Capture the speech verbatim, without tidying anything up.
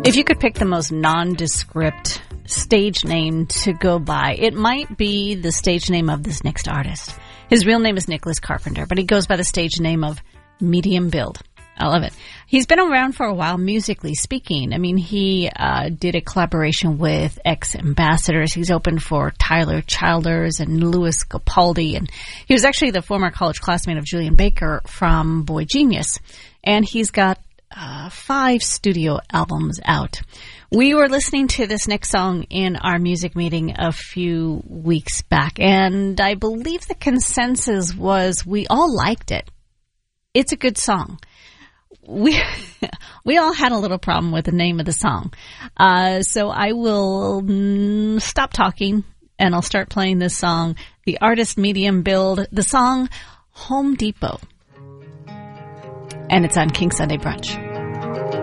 If you could pick the most nondescript stage name to go by, it might be the stage name of this next artist. His real name is Nicholas Carpenter, but he goes by the stage name of Medium Build. I love it. He's been around for a while, musically speaking. I mean, he uh, did a collaboration with X-Ambassadors. He's opened for Tyler Childers and Louis Capaldi. And he was actually the former college classmate of Julian Baker from Boy Genius. And he's got uh, five studio albums out. We were listening to this next song in our music meeting a few weeks back, and I believe the consensus was we all liked it. It's a good song. We we all had a little problem with the name of the song. Uh, so I will mm, stop talking, and I'll start playing this song, the artist Medium Build, the song Home Depot. And it's on King Sunday Brunch.